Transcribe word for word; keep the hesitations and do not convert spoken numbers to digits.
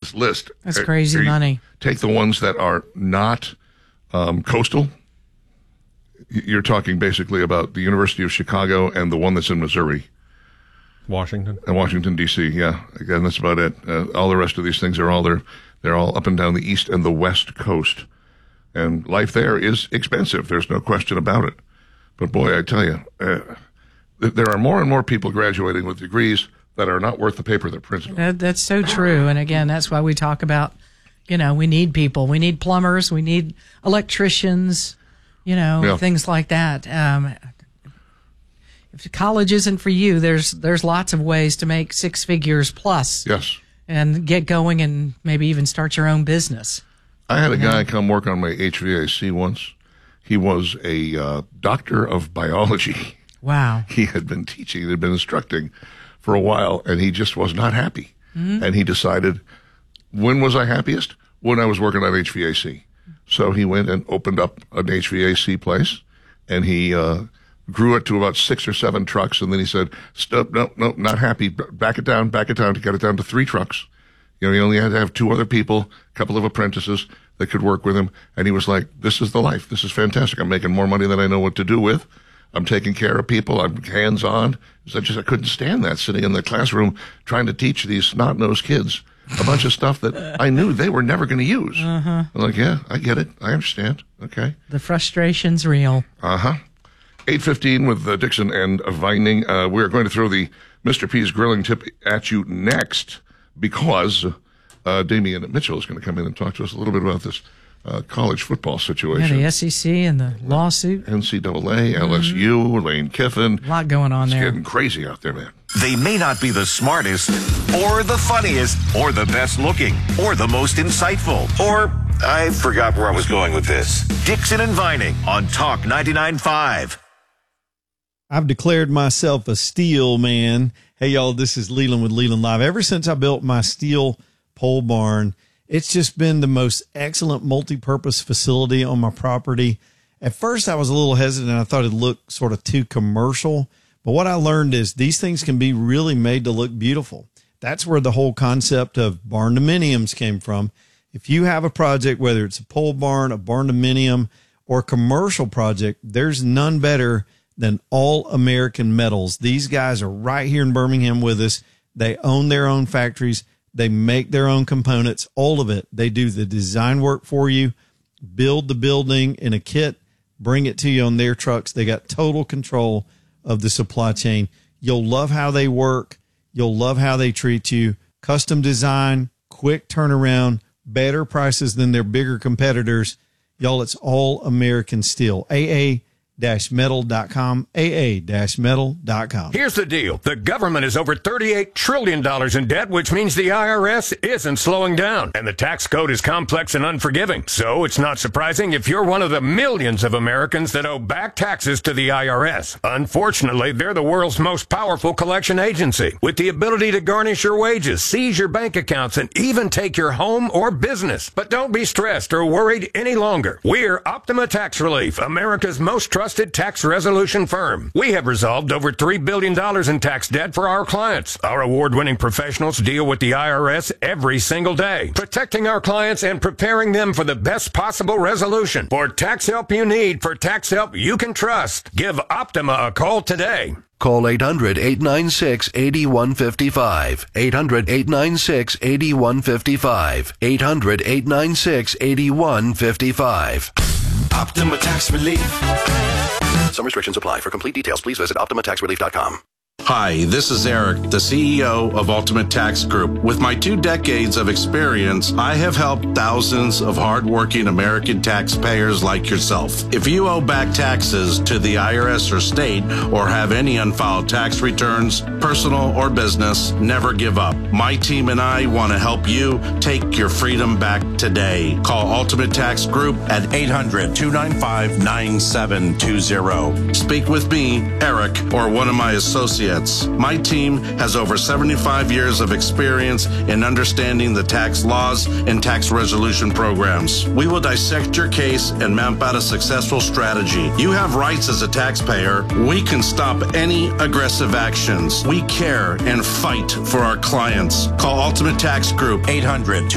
this list. That's crazy money. Take the ones that are not um, coastal. You're talking basically about the University of Chicago and the one that's in Missouri. Washington. And Washington, D C, yeah. Again, that's about it. Uh, all the rest of these things are all there. They're all up and down the east and the west coast. And life there is expensive. There's no question about it. But boy, I tell you, uh, th- there are more and more people graduating with degrees that are not worth the paper they're printed on. That, that's so true. And again, that's why we talk about, you know, we need people. We need plumbers. We need electricians, you know, Yeah. things like that. Um, if college isn't for you, there's there's lots of ways to make six figures plus. Yes. And get going and maybe even start your own business. I had a guy come work on my H V A C once. He was a uh, doctor of biology. Wow. He had been teaching, he had been instructing for a while, and he just was not happy. Mm-hmm. And he decided, when was I happiest? When I was working on H V A C. So he went and opened up an H V A C place, and he uh, grew it to about six or seven trucks, and then he said, stop, no, no, not happy. Back it down, back it down. He got it down to three trucks. You know, he only had to have two other people, a couple of apprentices that could work with him. And he was like, this is the life. This is fantastic. I'm making more money than I know what to do with. I'm taking care of people. I'm hands-on. So I just, I couldn't stand that, sitting in the classroom trying to teach these snot-nosed kids a bunch of stuff that I knew they were never going to use. Uh-huh. I'm like, yeah, I get it. I understand. Okay. The frustration's real. Uh-huh. eight fifteen with uh, Dixon and Vining. Uh, we're going to throw the Mister P's grilling tip at you next because uh, Damian Mitchell is going to come in and talk to us a little bit about this uh, college football situation. Yeah, the S E C and the lawsuit. N C double A, L S U, mm-hmm. Lane Kiffin. A lot going on it's there. It's getting crazy out there, man. They may not be the smartest, or the funniest, or the best looking, or the most insightful, or I forgot where I was going with this. Dixon and Vining on Talk ninety-nine point five. I've declared myself a steel man. Hey, y'all, this is Leland with Leland Live. Ever since I built my steel pole barn, it's just been the most excellent multi-purpose facility on my property. At first, I was a little hesitant. I thought it looked sort of too commercial. But what I learned is these things can be really made to look beautiful. That's where the whole concept of barn dominiums came from. If you have a project, whether it's a pole barn, a barn dominium, or a commercial project, there's none better than All American Metals. These guys are right here in Birmingham with us. They own their own factories. They make their own components, all of it. They do the design work for you, build the building in a kit, bring it to you on their trucks. They got total control of the supply chain. You'll love how they work. You'll love how they treat you. Custom design, quick turnaround, better prices than their bigger competitors. Y'all, it's All American Steel. A A metal dot com, A A metal dot com. Here's the deal. The government is over thirty-eight trillion dollars in debt, which means the I R S isn't slowing down. And the tax code is complex and unforgiving. So it's not surprising if you're one of the millions of Americans that owe back taxes to the I R S. Unfortunately, they're the world's most powerful collection agency, with the ability to garnish your wages, seize your bank accounts, and even take your home or business. But don't be stressed or worried any longer. We're Optima Tax Relief, America's most trusted tax resolution firm. We have resolved over three billion dollars in tax debt for our clients. Our award-winning professionals deal with the I R S every single day, protecting our clients and preparing them for the best possible resolution. For tax help you need, for tax help you can trust, give Optima a call today. Call eight hundred, eight nine six, eight one five five. eight hundred, eight nine six, eight one five five. eight hundred, eight nine six, eight one five five. Optima Tax Relief. Some restrictions apply. For complete details, please visit optima tax relief dot com. Hi, this is Eric, the C E O of Ultimate Tax Group. With my two decades of experience, I have helped thousands of hardworking American taxpayers like yourself. If you owe back taxes to the I R S or state, or have any unfiled tax returns, personal or business, never give up. My team and I want to help you take your freedom back today. Call Ultimate Tax Group at eight hundred, two nine five, nine seven two zero. Speak with me, Eric, or one of my associates. My team has over seventy-five years of experience in understanding the tax laws and tax resolution programs. We will dissect your case and map out a successful strategy. You have rights as a taxpayer. We can stop any aggressive actions. We care and fight for our clients. Call Ultimate Tax Group, eight hundred,